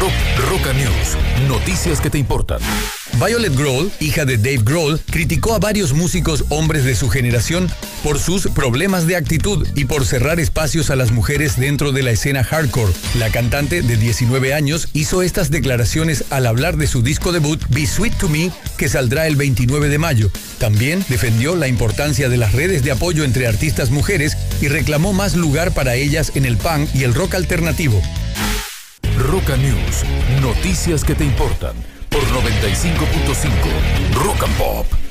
Roca News. Noticias que te importan. Violet Grohl, hija de Dave Grohl, criticó a varios músicos hombres de su generación por sus problemas de actitud y por cerrar espacios a las mujeres dentro de la escena hardcore. La cantante de 19 años hizo estas declaraciones al hablar de su disco debut Be Sweet to Me, que saldrá el 29 de mayo. También defendió la importancia de las redes de apoyo entre artistas mujeres y reclamó más lugar para ellas en el punk y el rock alternativo. Roca News. Noticias que te importan. Por 95.5 Rock and Pop.